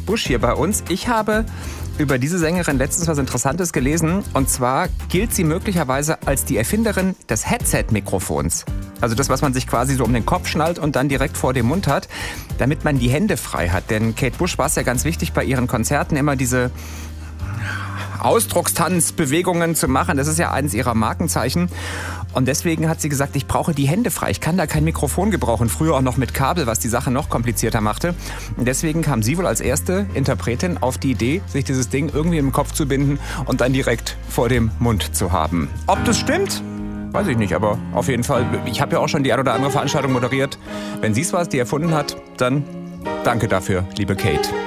Bush hier bei uns. Ich habe über diese Sängerin letztens was Interessantes gelesen. Und zwar gilt sie möglicherweise als die Erfinderin des Headset-Mikrofons. Also das, was man sich quasi so um den Kopf schnallt und dann direkt vor dem Mund hat, damit man die Hände frei hat. Denn Kate Bush war es ja ganz wichtig, bei ihren Konzerten immer diese Ausdruckstanzbewegungen zu machen. Das ist ja eines ihrer Markenzeichen. Und deswegen hat sie gesagt, ich brauche die Hände frei. Ich kann da kein Mikrofon gebrauchen. Früher auch noch mit Kabel, was die Sache noch komplizierter machte. Und deswegen kam sie wohl als erste Interpretin auf die Idee, sich dieses Ding irgendwie im Kopf zu binden und dann direkt vor dem Mund zu haben. Ob das stimmt? Weiß ich nicht, aber auf jeden Fall. Ich habe ja auch schon die ein oder andere Veranstaltung moderiert. Wenn sie es war, die erfunden hat, dann danke dafür, liebe Kate.